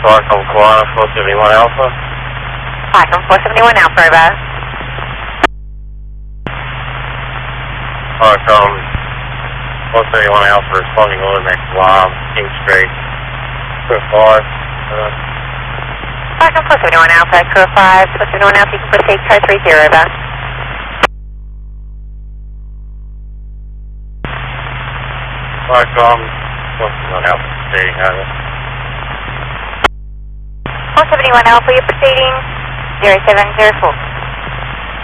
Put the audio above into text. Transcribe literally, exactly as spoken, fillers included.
Falcon Koala, four seventy-one Alpha. Falcon four seventy-one Alpha, over. Falcon four seventy-one Alpha, responding order next alarm, King Street, crew five. Uh, Falcon four seventy-one Alpha, crew five, four seventy-one Alpha, you can proceed, code three zero, over. Falcon four seventy-one Alpha, proceeding, over. four seventy-one Alpha, you're proceeding, zero seven zero four.